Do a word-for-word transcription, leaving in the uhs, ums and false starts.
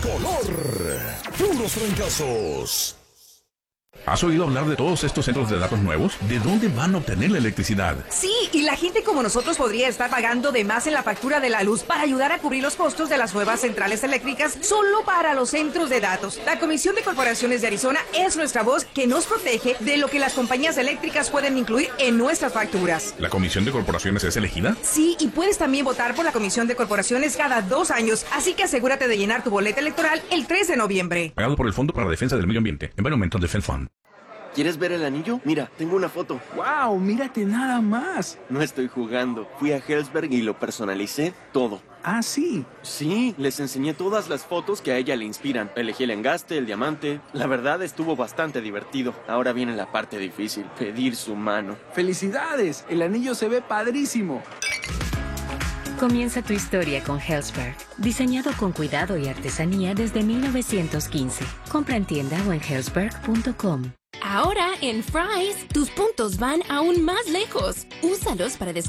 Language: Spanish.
color. Puros fracasos. ¿Has oído hablar de todos estos centros de datos nuevos? ¿De dónde van a obtener la electricidad? Sí, y la gente como nosotros podría estar pagando de más en la factura de la luz para ayudar a cubrir los costos de las nuevas centrales eléctricas solo para los centros de datos. La Comisión de Corporaciones de Arizona es nuestra voz que nos protege de lo que las compañías eléctricas pueden incluir en nuestras facturas. ¿La Comisión de Corporaciones es elegida? Sí, y puedes también votar por la Comisión de Corporaciones cada dos años, así que asegúrate de llenar tu boleta electoral el tres de noviembre. Pagado por el Fondo para la Defensa del Medio Ambiente, Environmental Defense Fund. ¿Quieres ver el anillo? Mira, tengo una foto. ¡Wow! ¡Mírate nada más! No estoy jugando. Fui a Helzberg y lo personalicé todo. ¿Ah, sí? Sí, les enseñé todas las fotos que a ella le inspiran. Elegí el engaste, el diamante. La verdad estuvo bastante divertido. Ahora viene la parte difícil, pedir su mano. ¡Felicidades! El anillo se ve padrísimo. Comienza tu historia con Helzberg, diseñado con cuidado y artesanía desde mil novecientos quince. Compra en tienda o en helzberg punto com. Ahora en Fry's, tus puntos van aún más lejos. Úsalos para